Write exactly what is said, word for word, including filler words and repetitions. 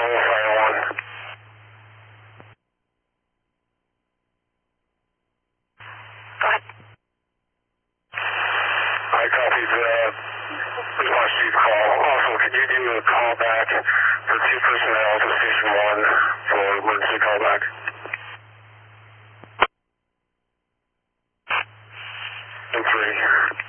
Bravo Fire one. Go ahead. I copied the response to your call. Also, could you do a call back for two personnel to station one for emergency callback? And three.